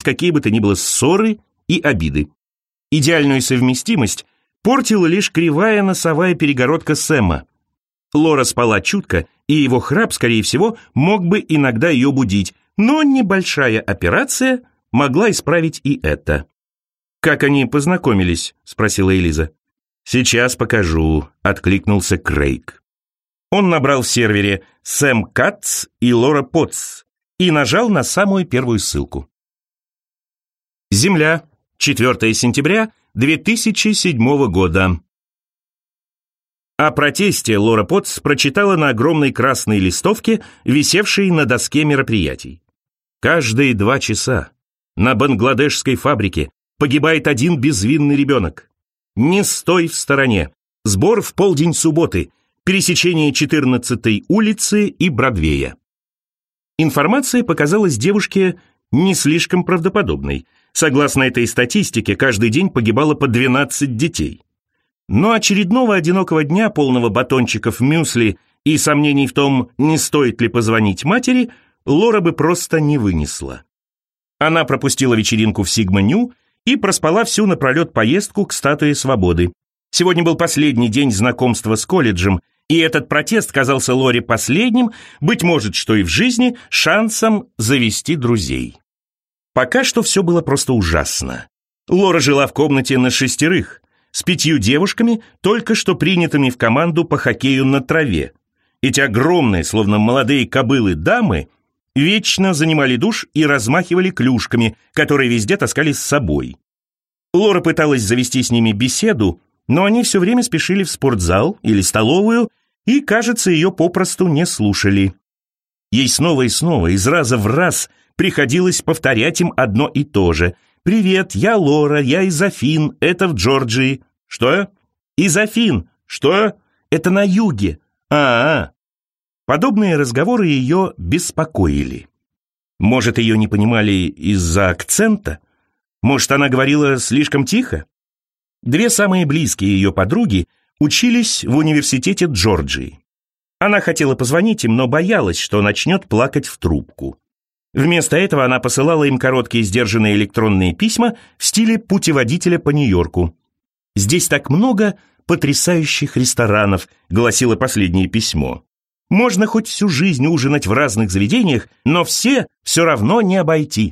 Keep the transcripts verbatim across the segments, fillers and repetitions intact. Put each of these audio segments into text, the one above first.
какие бы то ни было ссоры и обиды. Идеальную совместимость портила лишь кривая носовая перегородка Сэма. Лора спала чутко, и его храп, скорее всего, мог бы иногда ее будить, но небольшая операция могла исправить и это. «Как они познакомились?» — спросила Элиза. «Сейчас покажу», — откликнулся Крейг. Он набрал в сервере «Сэм Катц и Лора Потц» и нажал на самую первую ссылку. Земля, четвёртого сентября две тысячи седьмого года. О протесте Лора Потц прочитала на огромной красной листовке, висевшей на доске мероприятий. Каждые два часа на бангладешской фабрике погибает один безвинный ребенок. Не стой в стороне. Сбор в полдень субботы. Пересечение четырнадцатой улицы и Бродвея. Информация показалась девушке не слишком правдоподобной. Согласно этой статистике, каждый день погибало по двенадцать детей. Но очередного одинокого дня, полного батончиков мюсли и сомнений в том, не стоит ли позвонить матери, Лора бы просто не вынесла. Она пропустила вечеринку в Сигма-Ню и проспала всю напролет поездку к Статуе Свободы. Сегодня был последний день знакомства с колледжем, и этот протест казался Лоре последним, быть может, что и в жизни, шансом завести друзей. Пока что все было просто ужасно. Лора жила в комнате на шестерых, с пятью девушками, только что принятыми в команду по хоккею на траве. Эти огромные, словно молодые кобылы дамы, вечно занимали душ и размахивали клюшками, которые везде таскали с собой. Лора пыталась завести с ними беседу, но они все время спешили в спортзал или столовую и, кажется, ее попросту не слушали. Ей снова и снова, из раза в раз, приходилось повторять им одно и то же. «Привет, я Лора, я из Афин, это в Джорджии». «Что?» «Из Афин». «Что?» «Это на юге». «А-а». Подобные разговоры ее беспокоили. Может, ее не понимали из-за акцента? Может, она говорила слишком тихо? Две самые близкие ее подруги учились в университете Джорджии. Она хотела позвонить им, но боялась, что начнет плакать в трубку. Вместо этого она посылала им короткие сдержанные электронные письма в стиле путеводителя по Нью-Йорку. «Здесь так много потрясающих ресторанов», — гласило последнее письмо. «Можно хоть всю жизнь ужинать в разных заведениях, но все все равно не обойти».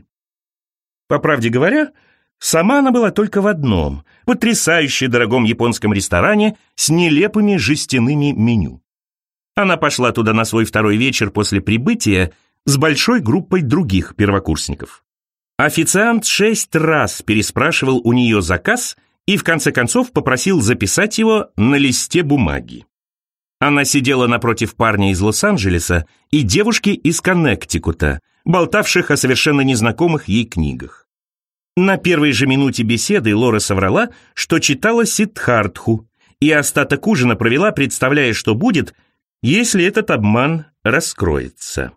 По правде говоря, сама она была только в одном — потрясающе дорогом японском ресторане с нелепыми жестяными меню. Она пошла туда на свой второй вечер после прибытия с большой группой других первокурсников. Официант шесть раз переспрашивал у нее заказ и в конце концов попросил записать его на листе бумаги. Она сидела напротив парня из Лос-Анджелеса и девушки из Коннектикута, болтавших о совершенно незнакомых ей книгах. На первой же минуте беседы Лора соврала, что читала Сиддхартху, и остаток ужина провела, представляя, что будет, если этот обман раскроется.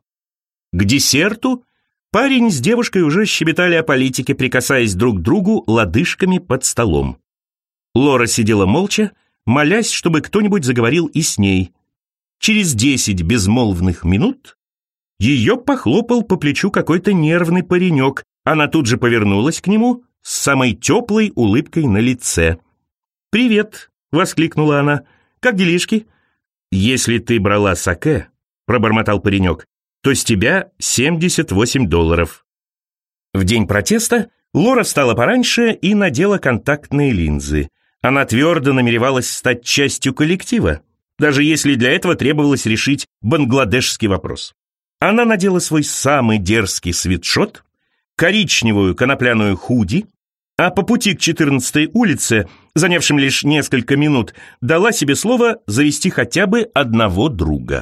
К десерту парень с девушкой уже щебетали о политике, прикасаясь друг к другу лодыжками под столом. Лора сидела молча, молясь, чтобы кто-нибудь заговорил и с ней. Через десять безмолвных минут ее похлопал по плечу какой-то нервный паренек. Она тут же повернулась к нему с самой теплой улыбкой на лице. «Привет!» — воскликнула она. «Как делишки?» «Если ты брала саке, — пробормотал паренек, — то с тебя семьдесят восемь долларов». В день протеста Лора встала пораньше и надела контактные линзы. Она твердо намеревалась стать частью коллектива, даже если для этого требовалось решить бангладешский вопрос. Она надела свой самый дерзкий свитшот, коричневую конопляную худи, а по пути к четырнадцатой улице, занявшим лишь несколько минут, дала себе слово завести хотя бы одного друга.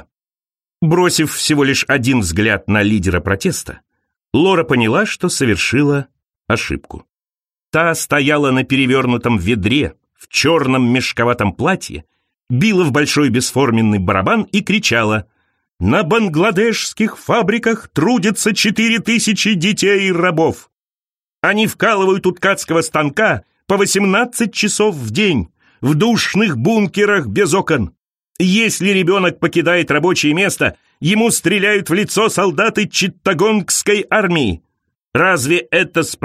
Бросив всего лишь один взгляд на лидера протеста, Лора поняла, что совершила ошибку. Та стояла на перевернутом ведре, в черном мешковатом платье, била в большой бесформенный барабан и кричала: «На бангладешских фабриках трудятся четыре тысячи детей и рабов. Они вкалывают у ткацкого станка по восемнадцать часов в день, в душных бункерах без окон. Если ребенок покидает рабочее место, ему стреляют в лицо солдаты читтагонгской армии. Разве это справедливо?»